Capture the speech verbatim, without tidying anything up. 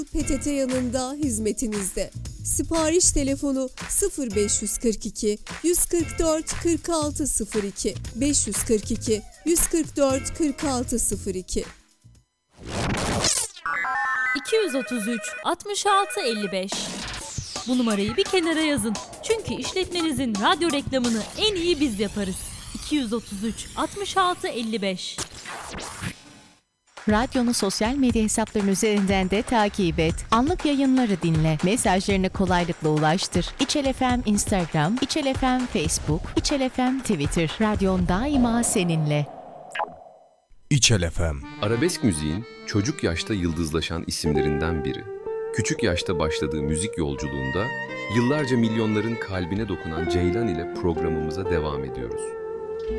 P T T yanında hizmetinizde. Sipariş telefonu sıfır beş kırk iki yüz kırk dört kırk altı sıfır iki beş yüz kırk iki yüz kırk dört kırk altı sıfır iki iki yüz otuz üç altmış altı elli beş. Bu numarayı bir kenara yazın. Çünkü işletmenizin radyo reklamını en iyi biz yaparız. iki yüz otuz üç altmış altı elli beş. Radyonu sosyal medya hesapların üzerinden de takip et. Anlık yayınları dinle. Mesajlarını kolaylıkla ulaştır. İçel F M Instagram, İçel F M Facebook, İçel F M Twitter. Radyon daima seninle. İçel F M. Arabesk müziğin çocuk yaşta yıldızlaşan isimlerinden biri. Küçük yaşta başladığı müzik yolculuğunda yıllarca milyonların kalbine dokunan Ceylan ile programımıza devam ediyoruz.